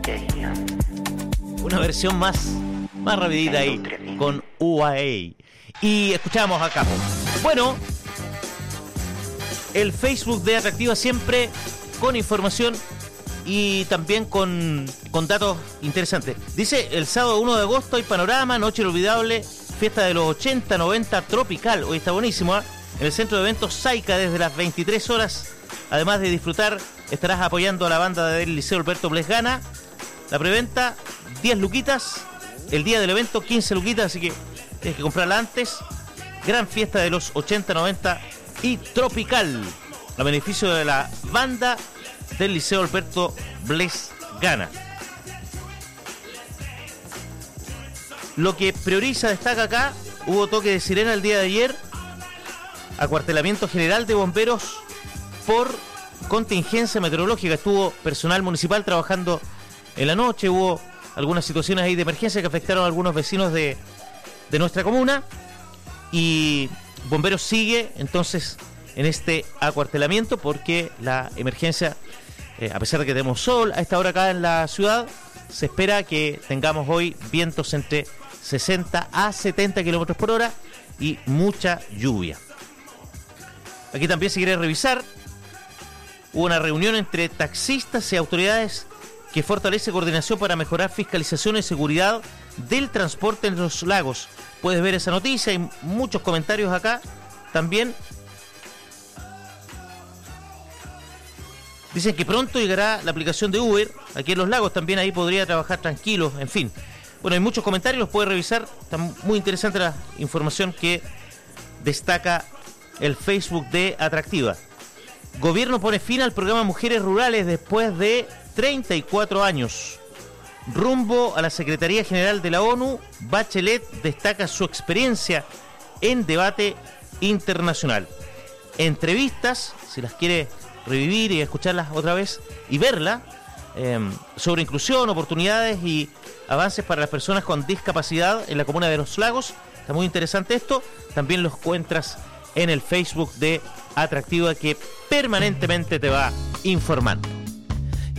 Una versión más rapidita ahí con UAE. Y escuchamos acá. Bueno, el Facebook de Atractiva siempre con información y también con datos interesantes. Dice, el sábado 1 de agosto hay panorama, noche inolvidable, fiesta de los 80, 90 tropical. Hoy está buenísimo, ¿eh? En el centro de eventos Saica desde las 23 horas. Además de disfrutar, estarás apoyando a la banda del Liceo Alberto Bles Gana. La preventa, 10 luquitas. El día del evento, 15 luquitas, así que tienes que comprarla antes. Gran fiesta de los 80, 90 y tropical, a beneficio de la banda del Liceo Alberto Bles Gana. Lo que prioriza, destaca acá, hubo toque de sirena el día de ayer, acuartelamiento general de bomberos por contingencia meteorológica. Estuvo personal municipal trabajando en la noche, hubo algunas situaciones ahí de emergencia que afectaron a algunos vecinos de nuestra comuna, y bomberos sigue entonces en este acuartelamiento porque la emergencia, a pesar de que tenemos sol a esta hora acá en la ciudad, se espera que tengamos hoy vientos entre 60 a 70 kilómetros por hora y mucha lluvia. Aquí también, si quieres revisar, hubo una reunión entre taxistas y autoridades que fortalece coordinación para mejorar fiscalización y seguridad del transporte en los lagos. Puedes ver esa noticia, hay muchos comentarios acá también. Dicen que pronto llegará la aplicación de Uber aquí en los lagos, también ahí podría trabajar tranquilo, en fin. Bueno, hay muchos comentarios, los puedes revisar, está muy interesante la información que destaca el Facebook de Atractiva. Gobierno pone fin al programa Mujeres Rurales después de 34 años. Rumbo a la Secretaría General de la ONU, Bachelet destaca su experiencia en debate internacional. Entrevistas, si las quiere revivir y escucharlas otra vez y verla, sobre inclusión, oportunidades y avances para las personas con discapacidad en la comuna de Los Lagos. Está muy interesante esto. También lo encuentras en el Facebook de Atractiva, que permanentemente te va informando.